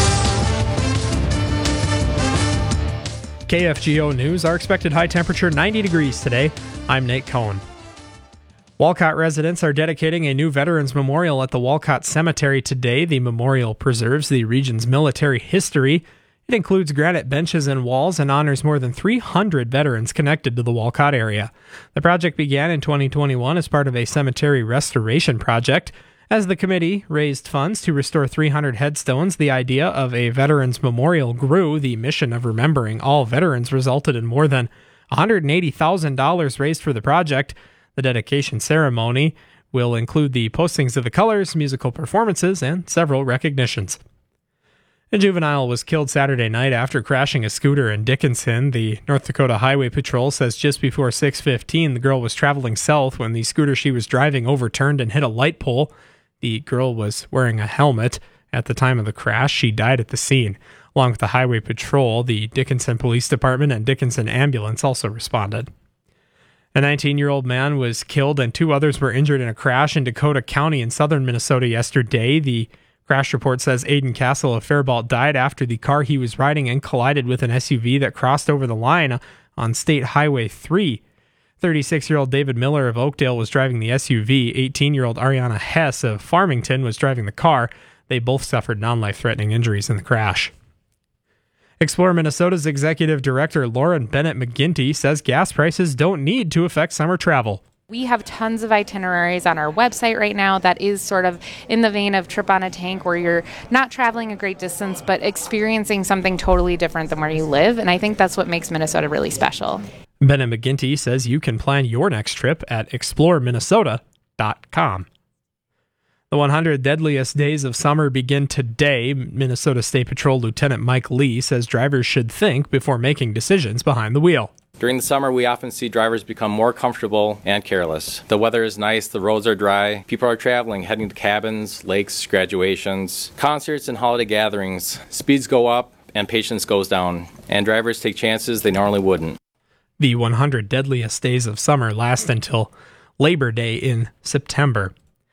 K F G O News, our expected high temperature ninety degrees today. I'm Nate Cohen. Walcott residents are dedicating a new Veterans Memorial at the Walcott Cemetery today. The memorial preserves the region's military history. It includes granite benches and walls and honors more than three hundred veterans connected to the Walcott area. The project began in twenty twenty-one as part of a cemetery restoration project. As the committee raised funds to restore three hundred headstones, the idea of a Veterans Memorial grew. The mission of remembering all veterans resulted in more than one hundred eighty thousand dollars raised for the project. The dedication ceremony will include the postings of the colors, musical performances, and several recognitions. A juvenile was killed Saturday night after crashing a scooter in Dickinson. The North Dakota Highway Patrol says just before six fifteen, the girl was traveling south when the scooter she was driving overturned and hit a light pole. The girl was wearing a helmet. At the time of the crash, she died at the scene. Along with the Highway Patrol, the Dickinson Police Department and Dickinson Ambulance also responded. A nineteen-year-old man was killed and two others were injured in a crash in Dakota County in southern Minnesota yesterday. The crash report says Aiden Castle of Faribault died after the car he was riding in collided with an S U V that crossed over the line on State Highway three. thirty-six-year-old David Miller of Oakdale was driving the S U V. eighteen-year-old Ariana Hess of Farmington was driving the car. They both suffered non-life-threatening injuries in the crash. Explore Minnesota's executive director Lauren Bennett McGinty says gas prices don't need to affect summer travel. We have tons of itineraries on our website right now that is sort of in the vein of Trip on a Tank, where you're not traveling a great distance but experiencing something totally different than where you live, and I think that's what makes Minnesota really special. Bennett McGinty says you can plan your next trip at explore minnesota dot com. The one hundred deadliest days of summer begin today. Minnesota State Patrol Lieutenant Mike Lee says drivers should think before making decisions behind the wheel. During the summer, we often see drivers become more comfortable and careless. The weather is nice, the roads are dry, people are traveling, heading to cabins, lakes, graduations, concerts, and holiday gatherings. Speeds go up and patience goes down, and drivers take chances they normally wouldn't. The one hundred deadliest days of summer last until Labor Day in September.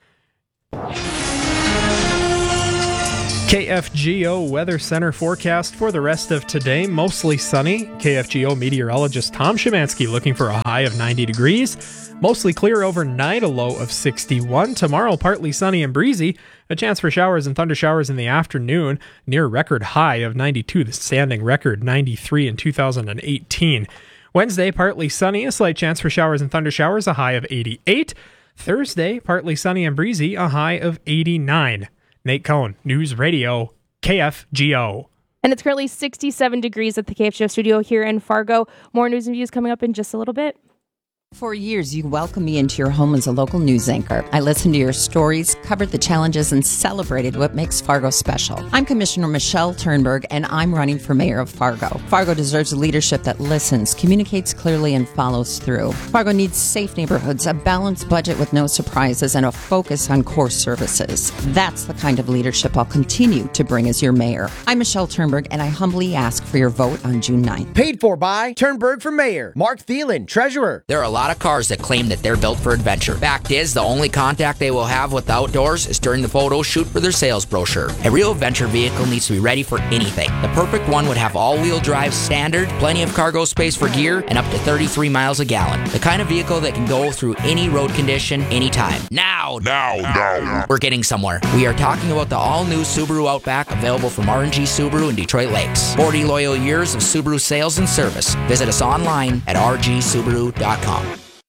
K F G O Weather Center forecast for the rest of today. Mostly sunny. K F G O meteorologist Tom Szymanski looking for a high of ninety degrees. Mostly clear overnight, a low of sixty-one. Tomorrow, partly sunny and breezy. A chance for showers and thunder showers in the afternoon. Near record high of ninety-two. The standing record ninety-three in two thousand eighteen. Wednesday, partly sunny. A slight chance for showers and thunder showers. A high of eighty-eight. Thursday, partly sunny and breezy. A high of eighty-nine. Nate Cohn, News Radio, K F G O. And it's currently sixty-seven degrees at the K F G O studio here in Fargo. More news and views coming up in just a little bit. For years, you welcomed me into your home as a local news anchor. I listened to your stories, covered the challenges, and celebrated what makes Fargo special. I'm Commissioner Michelle Turnberg, and I'm running for mayor of Fargo. Fargo deserves a leadership that listens, communicates clearly, and follows through. Fargo needs safe neighborhoods, a balanced budget with no surprises, and a focus on core services. That's the kind of leadership I'll continue to bring as your mayor. I'm Michelle Turnberg, and I humbly ask for your vote on June ninth. Paid for by Turnberg for mayor. Mark Thielen, treasurer. There are a lot of cars that claim that they're built for adventure. Fact is, the only contact they will have with the outdoors is during the photo shoot for their sales brochure. A real adventure vehicle needs to be ready for anything. The perfect one would have all-wheel drive standard, plenty of cargo space for gear, and up to thirty-three miles a gallon. The kind of vehicle that can go through any road condition, anytime. Now! Now! Now! We're getting somewhere. We are talking about the all-new Subaru Outback, available from R and G Subaru in Detroit Lakes. forty loyal years of Subaru sales and service. Visit us online at r g subaru dot com.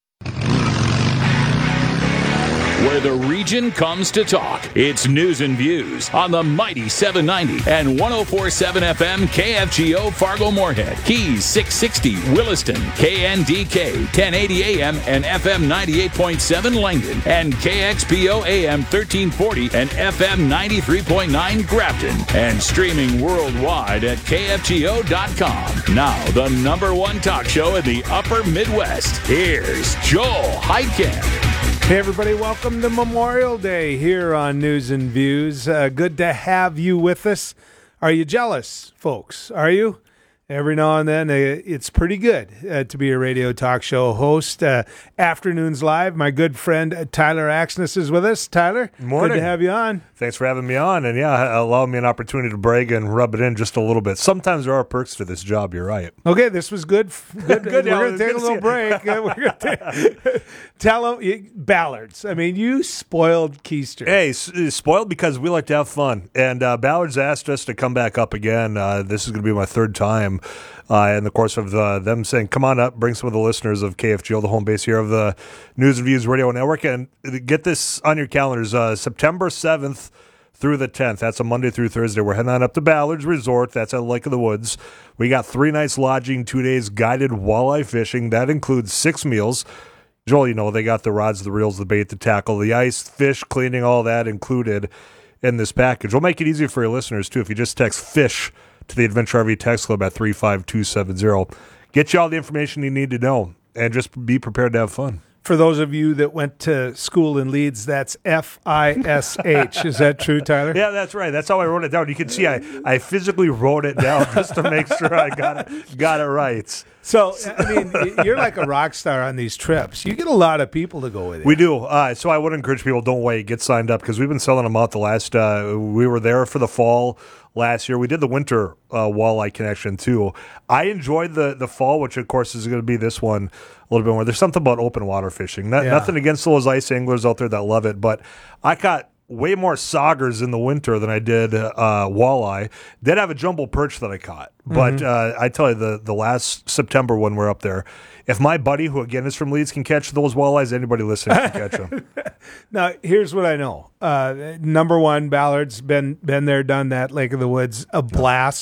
Where the region comes to talk. It's News and Views on the mighty seven ninety and one oh four point seven F M K F G O Fargo Moorhead, Keys six sixty Williston, K N D K ten eighty A M and F M ninety-eight point seven Langdon, and K X P O A M thirteen forty and F M ninety-three point nine Grafton, and streaming worldwide at K F G O dot com. Now, the number one talk show in the upper Midwest. Here's Joel Heidkamp. Hey everybody, welcome to Memorial Day here on News and Views. Uh, good to have you with us. Are you jealous, folks? Are you? Every now and then, uh, it's pretty good uh, to be a radio talk show host. Uh, Afternoons Live, my good friend uh, Tyler Axness is with us. Tyler, morning. Good to have you on. Thanks for having me on, and yeah, allow me an opportunity to brag and rub it in just a little bit. Sometimes there are perks to this job, you're right. Okay, this was good. Good. Good, We're yeah, going to take a little break. We're going to tell them, Ballards. I mean, you spoiled Keister. Hey, s- spoiled because we like to have fun, and uh, Ballards asked us to come back up again. Uh, this is going to be my third time. Uh, in the course of uh, them saying, come on up, bring some of the listeners of K F G O, the home base here of the News and Views Radio Network, and get this on your calendars, uh, September seventh through the tenth. That's a Monday through Thursday. We're heading on up to Ballards Resort. That's at Lake of the Woods. We got three nights lodging, two days guided walleye fishing. That includes six meals. Joel, you know, they got the rods, the reels, the bait, the tackle, the ice, fish, cleaning, all that included in this package. We'll make it easier for your listeners, too, if you just text FISH to the Adventure R V Text Club at three five two seven zero. Get you all the information you need to know, and just be prepared to have fun. For those of you that went to school in Leeds, that's F I S H. Is that true, Tyler? Yeah, that's right. That's how I wrote it down. You can see I, I physically wrote it down just to make sure I got it, got it right. So, I mean, you're like a rock star on these trips. You get a lot of people to go with you. We do. Uh, so I would encourage people, don't wait, get signed up, because we've been selling them out the last, uh, we were there for the fall last year. We did the winter uh, walleye connection, too. I enjoyed the, the fall, which, of course, is going to be this one a little bit more. There's something about open water fishing. Not, yeah. Nothing against those ice anglers out there that love it, but I caught way more saugers in the winter than I did uh, walleye. Did have a jumbo perch that I caught. But mm-hmm. uh, I tell you, the, the last September when we're up there, if my buddy, who again is from Leeds, can catch those walleyes, anybody listening can catch them. Now, here's what I know. Uh, number one, Ballards, been been there, done that, Lake of the Woods, a blast.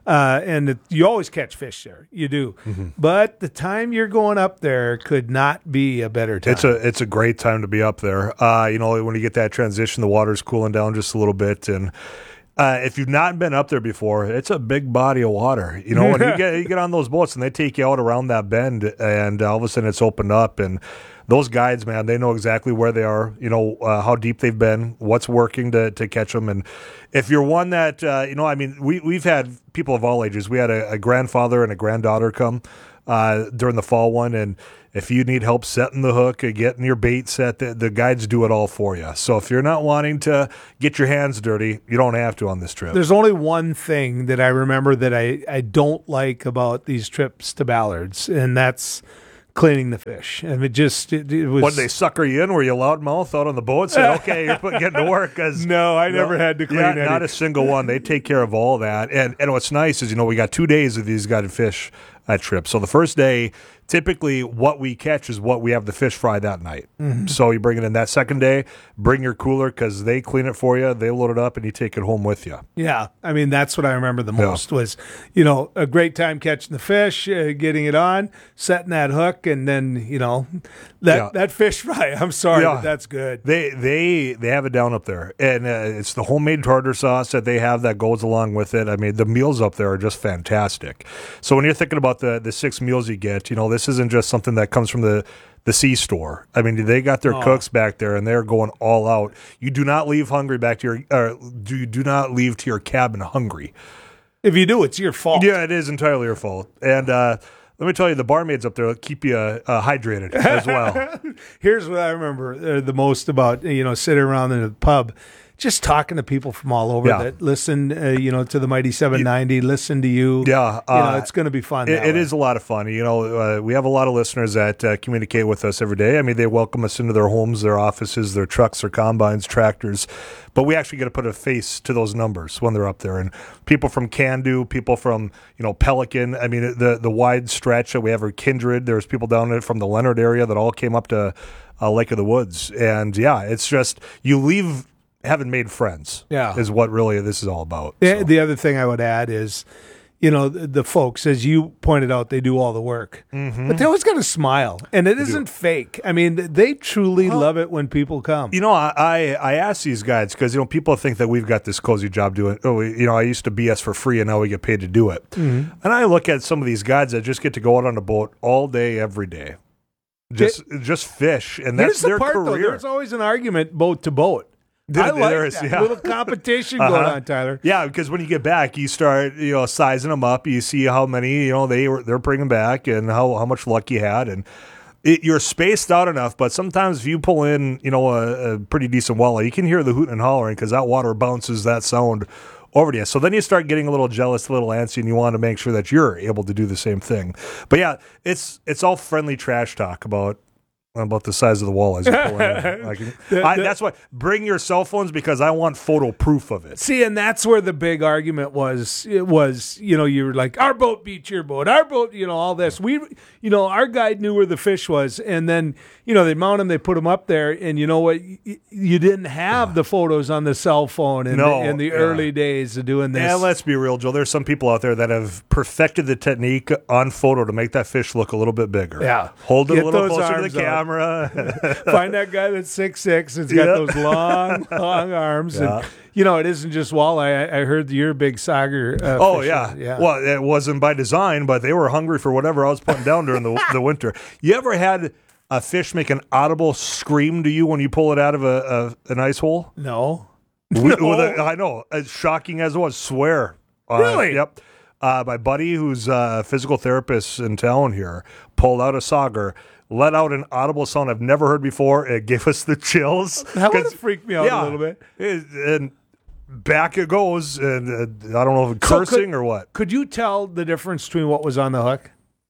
Uh, and it, you always catch fish there. You do. Mm-hmm. But the time you're going up there could not be a better time. It's a it's a great time to be up there. Uh, you know, when you get that transition, the water's cooling down just a little bit. And uh, if you've not been up there before, it's a big body of water. You know, when you get you get on those boats and they take you out around that bend, and all of a sudden it's opened up, and those guides, man, they know exactly where they are, you know, uh, how deep they've been, what's working to, to catch them. And if you're one that, uh, you know, I mean, we, we've had people of all ages. We had a, a grandfather and a granddaughter come uh, during the fall one. And if you need help setting the hook and getting your bait set, the, the guides do it all for you. So if you're not wanting to get your hands dirty, you don't have to on this trip. There's only one thing that I remember that I, I don't like about these trips to Ballards, and that's cleaning the fish. And it just, it, it was... What, they sucker you in? Were you loudmouth out on the boat? Said, okay, you're getting to work. Cause, no, I never no, had to clean yeah, any. Not a single one. They take care of all that. And and what's nice is, you know, we got two days of these guided fish uh, trip. So the first day, typically what we catch is what we have the fish fry that night. Mm-hmm. So you bring it in that second day, bring your cooler because they clean it for you, they load it up, and you take it home with you. Yeah, I mean, that's what I remember the most yeah. was, you know, a great time catching the fish, uh, getting it on, setting that hook, and then, you know, that yeah. that fish fry. I'm sorry, yeah. but that's good. They they they have it down up there, and uh, it's the homemade tartar sauce that they have that goes along with it. I mean, the meals up there are just fantastic. So when you're thinking about the, the six meals you get, you know, this isn't just something that comes from the, the C-store. I mean, they got their oh. cooks back there, and they're going all out. You do not leave hungry back to your uh, do you do not leave to your cabin hungry. If you do, it's your fault. Yeah, it is entirely your fault. And uh, let me tell you, the barmaids up there keep you uh, uh, hydrated as well. Here's what I remember uh, the most about, you know, sitting around in the pub, just talking to people from all over yeah. that listen, uh, you know, to the Mighty seven ninety, listen to you. Yeah. Uh, you know, it's going to be fun. It, it is a lot of fun. You know, uh, we have a lot of listeners that uh, communicate with us every day. I mean, they welcome us into their homes, their offices, their trucks, their combines, tractors. But we actually get to put a face to those numbers when they're up there. And people from Can-Do, people from, you know, Pelican. I mean, the the wide stretch that we have are Kindred. There's people down there from the Leonard area that all came up to uh, Lake of the Woods. And, yeah, it's just you leave – having made friends yeah. is what really this is all about. The, so. the other thing I would add is, you know, the, the folks, as you pointed out, they do all the work. Mm-hmm. But they always got a smile, and it they isn't do. fake. I mean, they truly well, love it when people come. You know, I I, I ask these guys because, you know, people think that we've got this cozy job doing, oh, you know, I used to B S for free, and now we get paid to do it. Mm-hmm. And I look at some of these guys that just get to go out on a boat all day, every day. Just, it, just fish, and that's the their part, career. Though, there's always an argument boat to boat. I like there is, that yeah. little competition going uh-huh. on, Tyler. Yeah, because when you get back, you start, you know, sizing them up. You see how many, you know, they were they're bringing back, and how, how much luck you had, and it, you're spaced out enough. But sometimes if you pull in, you know, a, a pretty decent walleye, you can hear the hooting and hollering because that water bounces that sound over to you. So then you start getting a little jealous, a little antsy, and you want to make sure that you're able to do the same thing. But yeah, it's it's all friendly trash talk about. About the size of the walleyes you pull in. Like, the, I, the, that's why bring your cell phones because I want photo proof of it. See, and that's where the big argument was. It was, you know, you were like, our boat beats your boat, our boat, you know, all this. We, you know, our guide knew where the fish was, and then, you know, they mount them, they put them up there, and you know what? You, you didn't have yeah. the photos on the cell phone in, no, the, in the yeah. early days of doing this. Yeah, let's be real, Joe. There's some people out there that have perfected the technique on photo to make that fish look a little bit bigger. Yeah. Hold it Get a little closer to the out. camera. Find that guy that's six six and's got yep. those long, long arms. Yeah. And, you know, it isn't just walleye. I, I heard you're a big sauger. Uh, oh, fisher. yeah. yeah. Well, it wasn't by design, but they were hungry for whatever I was putting down during the, the winter. You ever had a fish make an audible scream to you when you pull it out of a, a an ice hole? No. We, no. With a, I know. As shocking as it was, swear. Uh, Really? Yep. Uh, my buddy, who's a physical therapist in town here, pulled out a sauger, let out an audible sound I've never heard before. It gave us the chills. That would have freaked me out yeah, a little bit. It, and back it goes, and uh, I don't know if it's cursing so could, or what. Could you tell the difference between what was on the hook?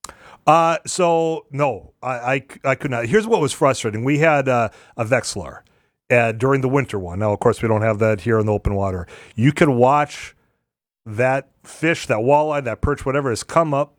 Uh, so, no, I, I, I could not. Here's what was frustrating. We had uh, a Vexlar uh, during the winter one. Now, of course, we don't have that here in the open water. You could watch that fish, that walleye, that perch, whatever, has come up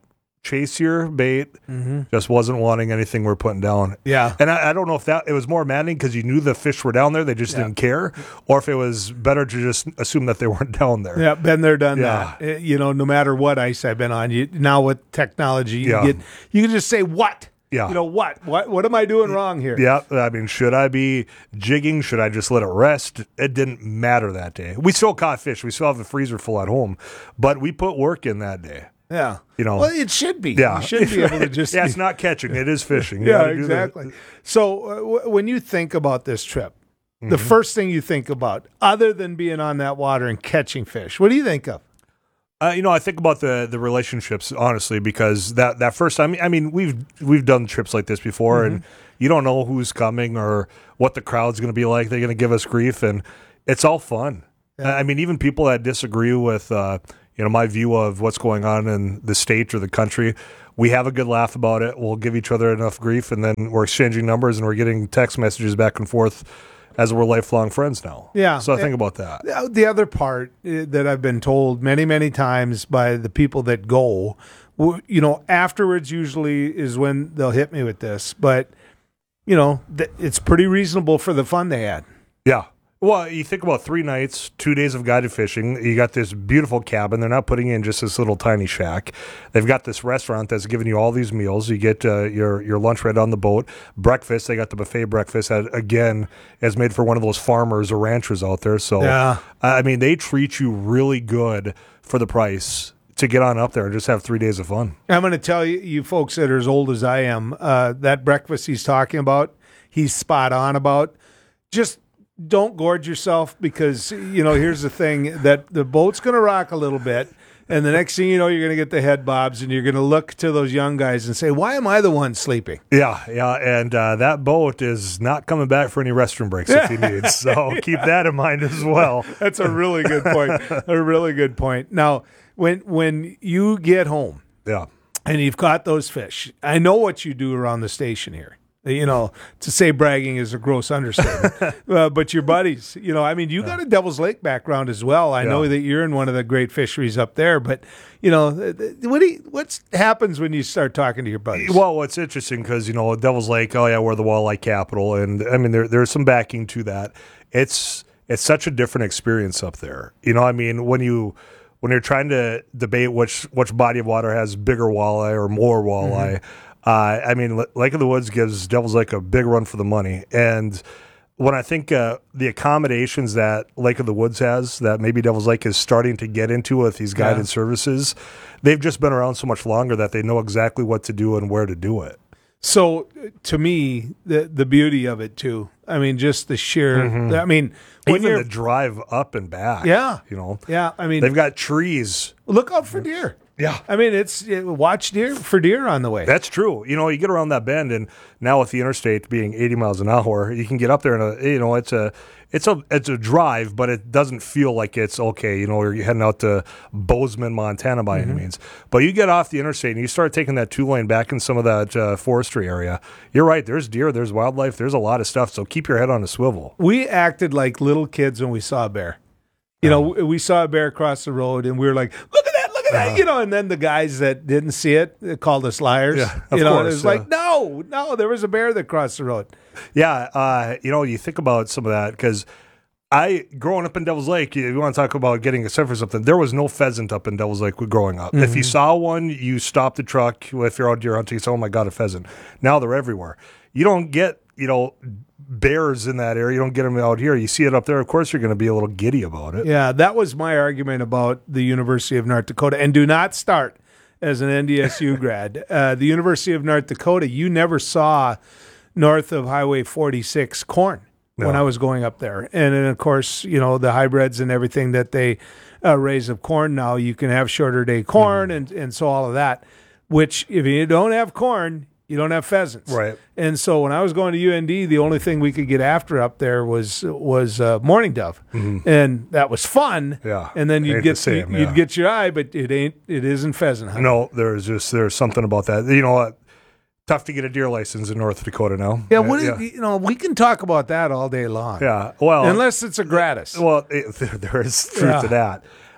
chasier bait, mm-hmm. just wasn't wanting anything we're putting down. Yeah. And I, I don't know if that it was more maddening because you knew the fish were down there, they just yeah. didn't care, or if it was better to just assume that they weren't down there. Yeah, been there, done Yeah. that. Uh, You know, no matter what ice I've been on, you now with technology, you Yeah. get you can just say what. Yeah. You know what? What what am I doing wrong here? Yeah, I mean, should I be jigging? Should I just let it rest? It didn't matter that day. We still caught fish. We still have the freezer full at home, but we put work in that day. Yeah. You know, well, it should be. Yeah. You should be able to just. yeah, it's not catching. It is fishing. You yeah, gotta do the- exactly. So uh, w- when you think about this trip, the Mhm. first thing you think about, other than being on that water and catching fish, what do you think of? Uh, you know, I think about the the relationships honestly, because that, that first time, I mean, we've we've done trips like this before, Mm-hmm. and you don't know who's coming or what the crowd's going to be like. They're going to give us grief, and it's all fun. I mean, even people that disagree with uh, you know my view of what's going on in the state or the country, we have a good laugh about it. We'll give each other enough grief, and then we're exchanging numbers and we're getting text messages back and forth as we're lifelong friends now. Yeah. So I think about that. The- The other part uh, that I've been told many, many times by the people that go, w- you know, afterwards usually is when they'll hit me with this, but, you know, th- it's pretty reasonable for the fun they had. Yeah. Well, you think about three nights, two days of guided fishing. You got this beautiful cabin. They're not putting in just this little tiny shack. They've got this restaurant that's giving you all these meals. You get uh, your your lunch right on the boat. Breakfast, they got the buffet breakfast that, again, is made for one of those farmers or ranchers out there. So, Yeah. I mean, they treat you really good for the price to get on up there and just have three days of fun. I'm going to tell you, you folks that are as old as I am, uh, that breakfast he's talking about, he's spot on about. Just don't gorge yourself because, you know, here's the thing, that the boat's going to rock a little bit. And the next thing you know, you're going to get the head bobs and you're going to look to those young guys and say, why am I the one sleeping? Yeah, yeah, and uh, that boat is not coming back for any restroom breaks if he needs. So keep that in mind as well. That's a really good point. A really good point. Now, when when you get home, yeah, and you've caught those fish, I know what you do around the station here. You know, to say bragging is a gross understatement. uh, but your buddies, you know, I mean, you got a Devil's Lake background as well. I Yeah. know that you're in one of the great fisheries up there. But you know, th- th- what do you, what happens when you start talking to your buddies? Well, it's interesting because, you know, Devil's Lake, oh, yeah, we're the walleye capital. And, I mean, there there's some backing to that. It's it's such a different experience up there. You know, I mean, when you when you're trying to debate which, which body of water has bigger walleye or more walleye, Mm-hmm. uh, I mean, Lake of the Woods gives Devil's Lake a big run for the money. And when I think uh, the accommodations that Lake of the Woods has, that maybe Devil's Lake is starting to get into with these guided Yeah. services, they've just been around so much longer that they know exactly what to do and where to do it. So, to me, the the beauty of it too. I mean, just the sheer. Mhm. I mean, when Even you're the drive up and back. Yeah. You know, yeah. I mean, they've got trees. Look out for deer. Yeah. I mean, it's it, watch deer for deer on the way. That's true. You know, you get around that bend, and now with the interstate being eighty miles an hour, you can get up there, and you know, it's a it's a it's a drive, but it doesn't feel like it's okay. You know, you're heading out to Bozeman, Montana, by Mm-hmm. any means. But you get off the interstate, and you start taking that two lane back in some of that uh, forestry area. You're right. There's deer. There's wildlife. There's a lot of stuff. So keep your head on a swivel. We acted like little kids when we saw a bear. You know, we- we saw a bear across the road, and we were like, "Look at that! Look at that!" You know, and then the guys that didn't see it they called us liars. Yeah, of you know, course, it was yeah. like, "No, no, there was a bear that crossed the road." Yeah, uh, you know, you think about some of that because I, growing up in Devil's Lake, you, you want to talk about getting a scent for something. There was no pheasant up in Devil's Lake growing up. If you Mhm. saw one, you stopped the truck. If you're out deer hunting, you say, "Oh my God, a pheasant!" Now they're everywhere. You don't get, you know, bears in that area. You don't get them out here. You see it up there. Of course, you're going to be a little giddy about it. Yeah, that was my argument about the University of North Dakota. And do not start as an N D S U grad. Uh, the University of North Dakota, you never saw north of Highway forty-six corn when No. I was going up there. And then, of course, you know, the hybrids and everything that they uh, raise of corn now, you can have shorter day corn and, and so all of that, which if you don't have corn, you don't have pheasants. Right. And so when I was going to U N D, the only thing we could get after up there was was uh, mourning dove, Mhm. and that was fun. Yeah. And then you'd Ain't get the same, you'd yeah. get your eye, but it ain't it isn't pheasant hunting. No, there's just there's something about that. You know what? Tough to get a deer license in North Dakota now. Yeah, what yeah. is- you know, we can talk about that all day long. Yeah, well, unless it's a gratis. Well, it, there, there is truth Yeah. to that.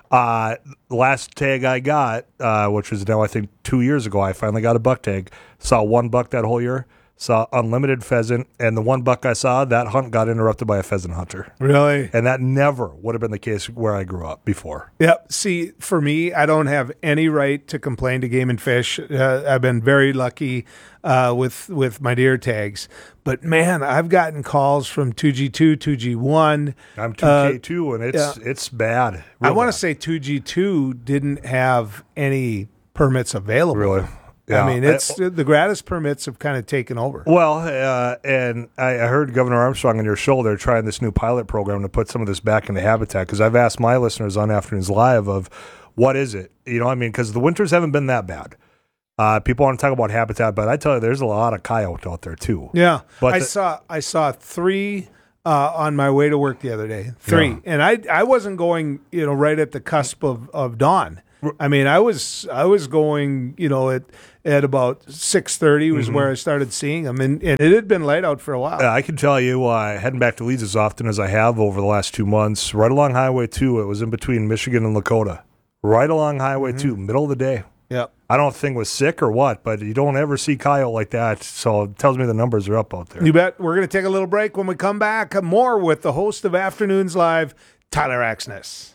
Uh, last tag I got, uh, which was now I think two years ago, I finally got a buck tag. Saw one buck that whole year. Saw unlimited pheasant, and the one buck I saw, that hunt got interrupted by a pheasant hunter. Really? And that never would have been the case where I grew up before. Yep. See, for me, I don't have any right to complain to Game and Fish. Uh, I've been very lucky uh, with with my deer tags. But, man, I've gotten calls from two G two, two G one. I'm two K two, uh, and it's, yeah. it's bad. I want to say two G two didn't have any permits available. Really? Yeah. I mean, it's I, the gratis permits have kind of taken over. Well, uh, and I, I heard Governor Armstrong on your show, they're trying this new pilot program to put some of this back into habitat, because I've asked my listeners on Afternoons Live of what is it? You know, I mean, because the winters haven't been that bad. Uh, people want to talk about habitat, but I tell you, there's a lot of coyote out there too. Yeah, but I the, saw I saw three uh, on my way to work the other day. Three, yeah. and I I wasn't going, you know, right at the cusp of, of dawn. I mean, I was I was going, you know, at at about six thirty was mm-hmm. where I started seeing them, and, and it had been light out for a while. Uh, I can tell you, uh, heading back to Leeds as often as I have over the last two months, right along Highway two, it was in between Michigan and Lakota, right along Highway mm-hmm. two, middle of the day. Yeah, I don't think it was sick or what, but you don't ever see coyote like that, so it tells me the numbers are up out there. You bet. We're going to take a little break. When we come back, more with the host of Afternoons Live, Tyler Axness.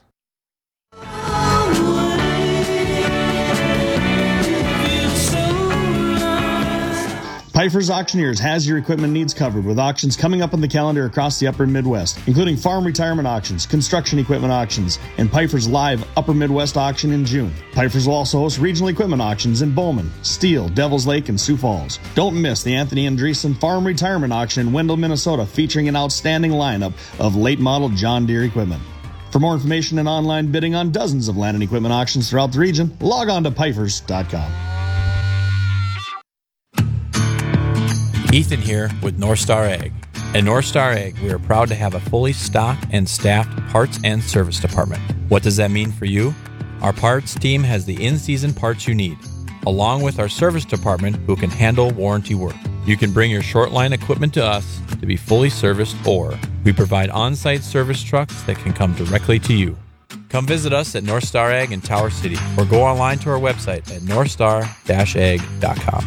Pfeiffer's Auctioneers has your equipment needs covered with auctions coming up on the calendar across the upper Midwest, including farm retirement auctions, construction equipment auctions, and Pfeiffer's live upper Midwest auction in June. Pfeiffer's will also host regional equipment auctions in Bowman, Steele, Devils Lake, and Sioux Falls. Don't miss the Anthony Andreessen Farm Retirement Auction in Wendell, Minnesota, featuring an outstanding lineup of late model John Deere equipment. For more information and online bidding on dozens of land and equipment auctions throughout the region, log on to Pfeifers dot com. Ethan here with North Star Ag. At North Star Ag, we are proud to have a fully stocked and staffed parts and service department. What does that mean for you? Our parts team has the in-season parts you need, along with our service department who can handle warranty work. You can bring your short line equipment to us to be fully serviced, or we provide on-site service trucks that can come directly to you. Come visit us at North Star Ag in Tower City, or go online to our website at north star dash ag dot com.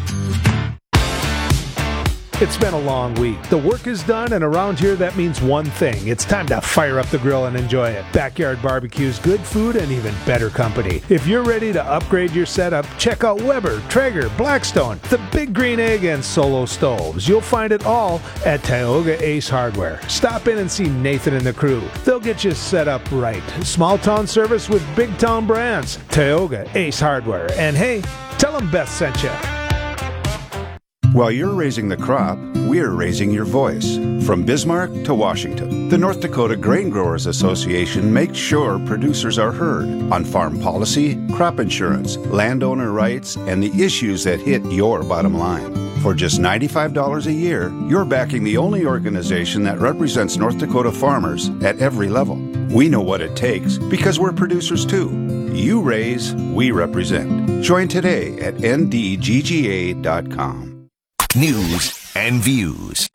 It's been a long week. The work is done, and around here that means one thing. It's time to fire up the grill and enjoy it. Backyard Barbecue's good food and even better company. If you're ready to upgrade your setup, check out Weber, Traeger, Blackstone, the Big Green Egg, and Solo Stoves. You'll find it all at Tioga Ace Hardware. Stop in and see Nathan and the crew. They'll get you set up right. Small town service with big town brands. Tioga Ace Hardware. And hey, tell them Beth sent you. While you're raising the crop, we're raising your voice. From Bismarck to Washington, the North Dakota Grain Growers Association makes sure producers are heard on farm policy, crop insurance, landowner rights, and the issues that hit your bottom line. For just ninety-five dollars a year, you're backing the only organization that represents North Dakota farmers at every level. We know what it takes because we're producers too. You raise, we represent. Join today at N D G G A dot com. News and views.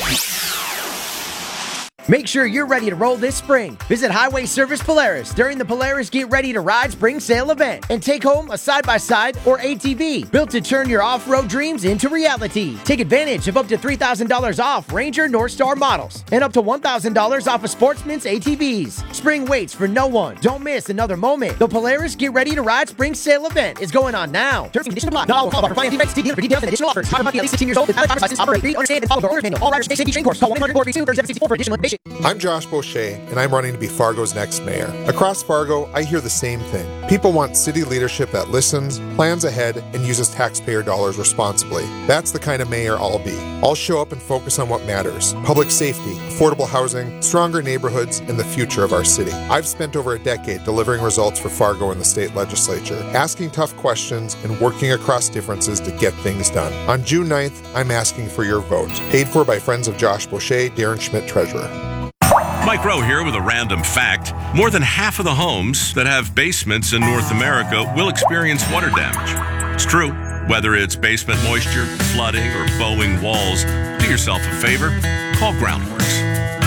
Make sure you're ready to roll this spring. Visit Highway Service Polaris during the Polaris Get Ready to Ride Spring Sale event and take home a side-by-side or A T V built to turn your off-road dreams into reality. Take advantage of up to three thousand dollars off Ranger North Star models and up to one thousand dollars off of Sportsman's A T Vs. Spring waits for no one. Don't miss another moment. The Polaris Get Ready to Ride Spring Sale event is going on now. Terms and conditions apply. Not all qualify for financing rates. See dealer for details and additional offers. Hire at least sixteen years old with valid driver's license. Operate, read, understand, and follow the owner's manual. All riders may safety training course. Call one eight hundred four three two three seven six four for additional information. I'm Josh Boucher, and I'm running to be Fargo's next mayor. Across Fargo, I hear the same thing. People want city leadership that listens, plans ahead, and uses taxpayer dollars responsibly. That's the kind of mayor I'll be. I'll show up and focus on what matters: public safety, affordable housing, stronger neighborhoods, and the future of our city. I've spent over a decade delivering results for Fargo in the state legislature, asking tough questions and working across differences to get things done. On June ninth, I'm asking for your vote. Paid for by Friends of Josh Boucher, Darren Schmidt, Treasurer. Mike Rowe here with a random fact. More than half of the homes that have basements in North America will experience water damage. It's true. Whether it's basement moisture, flooding, or bowing walls, do yourself a favor. Call Groundworks.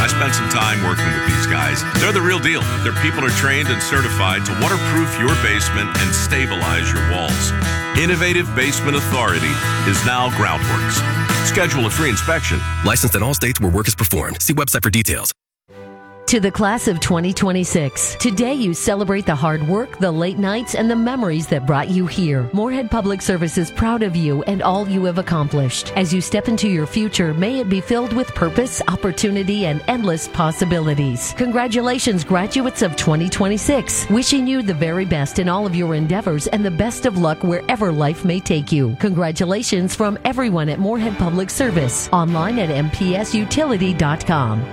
I spent some time working with these guys. They're the real deal. Their people are trained and certified to waterproof your basement and stabilize your walls. Innovative Basement Authority is now Groundworks. Schedule a free inspection. Licensed in all states where work is performed. See website for details. To the class of twenty twenty-six, today you celebrate the hard work, the late nights, and the memories that brought you here. Moorhead Public Service is proud of you and all you have accomplished. As you step into your future, may it be filled with purpose, opportunity, and endless possibilities. Congratulations, graduates of twenty twenty-six. Wishing you the very best in all of your endeavors and the best of luck wherever life may take you. Congratulations from everyone at Moorhead Public Service. Online at m p s utility dot com.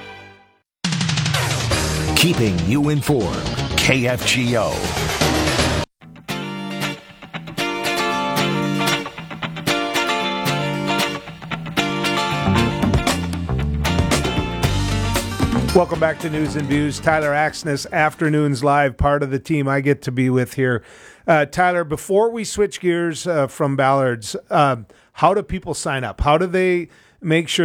Keeping you informed. K F G O. Welcome back to News and Views. Tyler Axness, Afternoons Live, part of the team I get to be with here. Uh, Tyler, before we switch gears uh, from Ballards, uh, how do people sign up? How do they make sure